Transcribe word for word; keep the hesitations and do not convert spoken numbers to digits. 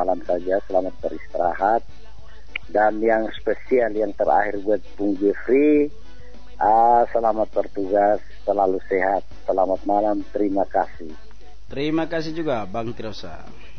malam saja, selamat beristirahat. Dan yang spesial yang terakhir buat Bung Jeffrey, uh, selamat bertugas, selalu sehat, selamat malam, terima kasih. Terima kasih juga Bang Tirosa.